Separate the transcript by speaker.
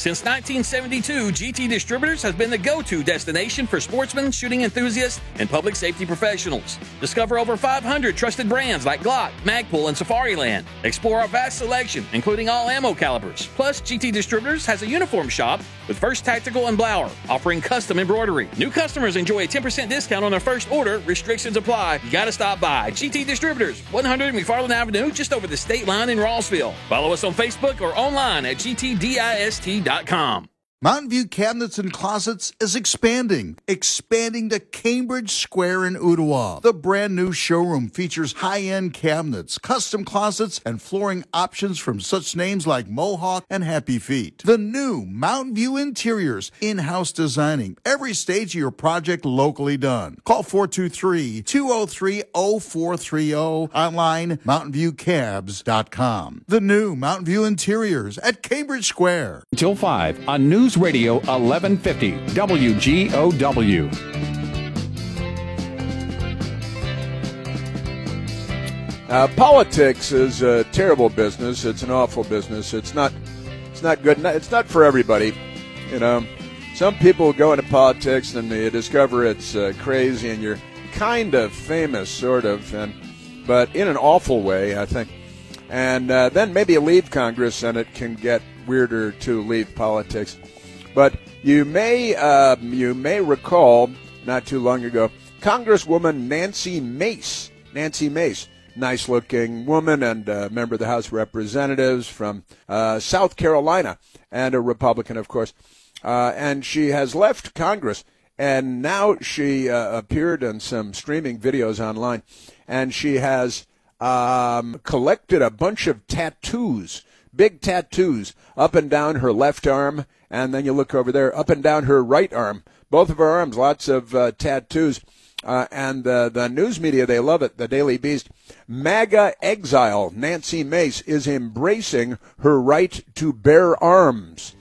Speaker 1: Since 1972, GT Distributors has been the go-to destination for sportsmen, shooting enthusiasts, and public safety professionals. Discover over 500 trusted brands like Glock, Magpul, and Safariland. Explore our vast selection, including all ammo calibers. Plus, GT Distributors has a uniform shop with First Tactical and Blower, offering custom embroidery. New customers enjoy a 10% discount on their first order. Restrictions apply. You gotta stop by. GT Distributors, 100 McFarland Avenue, just over the state line in Rossville. Follow us on Facebook or online at gtdist.com.
Speaker 2: Mountain View Cabinets and Closets is expanding to Cambridge Square in Ottawa. The brand new showroom features high-end cabinets, custom closets, and flooring options from such names like Mohawk and Happy Feet. The new Mountain View Interiors, in-house designing, every stage of your project locally done. Call 423-203-0430, online mountainviewcabs.com. The new Mountain View Interiors at Cambridge Square.
Speaker 3: Until 5 on News Radio 1150 WGOW.
Speaker 4: Politics is a terrible business. It's an awful business. It's not good. It's not for everybody. You know, some people go into politics and they discover it's crazy, and you're kind of famous, sort of, but in an awful way, I think. And then maybe you leave Congress, and it can get weirder to leave politics. But you may recall not too long ago, Congresswoman Nancy Mace, nice-looking woman and a member of the House of Representatives from South Carolina, and a Republican, of course. And she has left Congress, and now she appeared in some streaming videos online, and she has collected a bunch of tattoos, big tattoos, up and down her left arm, and then you look over there, up and down her right arm. Both of her arms, lots of tattoos. And the news media, they love it, the Daily Beast. MAGA exile Nancy Mace is embracing her right to bear arms.